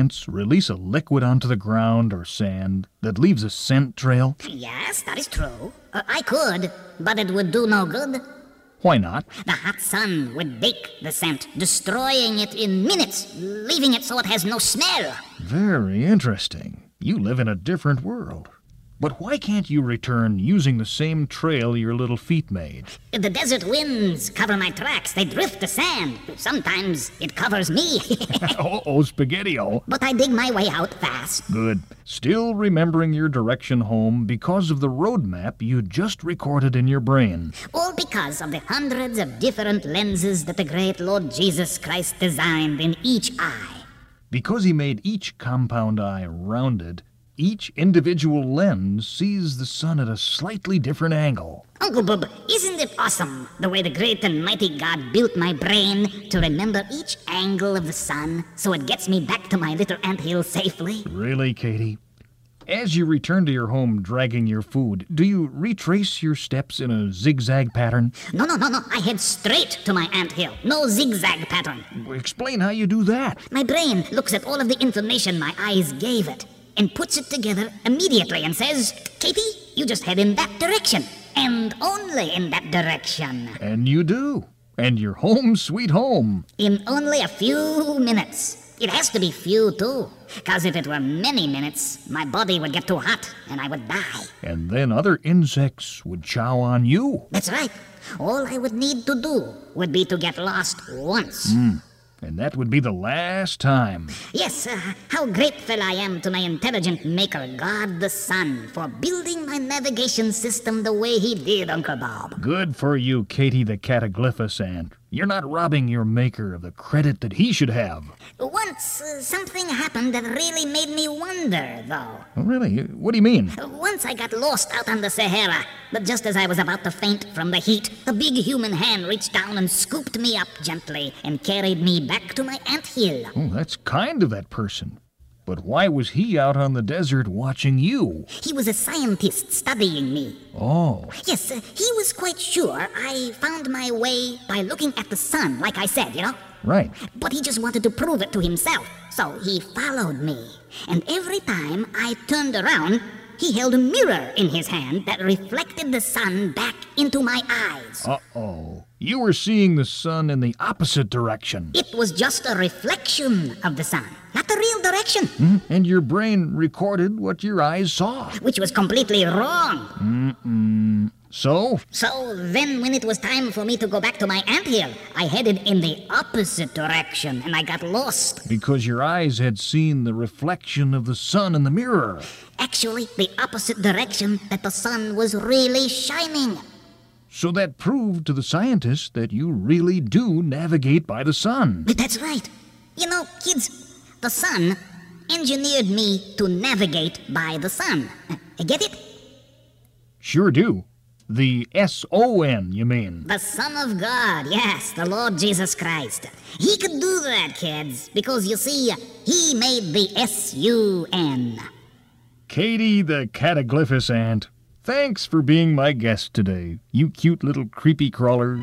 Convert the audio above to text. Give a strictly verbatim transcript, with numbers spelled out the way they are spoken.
ants release a liquid onto the ground or sand that leaves a scent trail? Yes, that is true. Uh, I could, but it would do no good. Why not? The hot sun would bake the scent, destroying it in minutes, leaving it so it has no smell. Very interesting. You live in a different world. But why can't you return using the same trail your little feet made? The desert winds cover my tracks. They drift the sand. Sometimes it covers me. Uh-oh, Spaghetti-O. But I dig my way out fast. Good. Still remembering your direction home because of the road map you just recorded in your brain. All because of the hundreds of different lenses that the great Lord Jesus Christ designed in each eye. Because he made each compound eye rounded, each individual lens sees the sun at a slightly different angle. Uncle Bub, isn't it awesome the way the great and mighty God built my brain to remember each angle of the sun so it gets me back to my little anthill safely? Really, Katie? As you return to your home dragging your food, do you retrace your steps in a zigzag pattern? No, no, no, no. I head straight to my anthill. No zigzag pattern. Explain how you do that. My brain looks at all of the information my eyes gave it and puts it together immediately and says, Katie, you just head in that direction, and only in that direction. And you do. And you're home sweet home. In only a few minutes. It has to be few, too, because if it were many minutes, my body would get too hot and I would die. And then other insects would chow on you. That's right. All I would need to do would be to get lost once. Mm. And that would be the last time. Yes, uh, how grateful I am to my intelligent maker, God the Sun, for building my navigation system the way he did, Uncle Bob. Good for you, Katie the Cataglyphus ant. You're not robbing your maker of the credit that he should have. Once, uh, something happened that really made me wonder, though. Oh, really? What do you mean? Once I got lost out on the Sahara, but just as I was about to faint from the heat, a big human hand reached down and scooped me up gently and carried me back to my anthill. Oh, that's kind of that person. But why was he out on the desert watching you? He was a scientist studying me. Oh. Yes, uh, he was quite sure I found my way by looking at the sun, like I said, you know? Right. But he just wanted to prove it to himself, so he followed me. And every time I turned around, he held a mirror in his hand that reflected the sun back into my eyes. Uh-oh. You were seeing the sun in the opposite direction. It was just a reflection of the sun, not the real direction. Mm-hmm. And your brain recorded what your eyes saw. Which was completely wrong. Mm-mm. So? So then when it was time for me to go back to my anthill, I headed in the opposite direction and I got lost. Because your eyes had seen the reflection of the sun in the mirror. Actually, the opposite direction that the sun was really shining. So that proved to the scientists that you really do navigate by the sun. That's right. You know, kids, the sun engineered me to navigate by the sun. Get it? Sure do. The S O N, you mean? The Son of God, yes, the Lord Jesus Christ. He could do that, kids, because you see, he made the S U N. Katie the Cataglyphus ant, thanks for being my guest today, you cute little creepy crawler.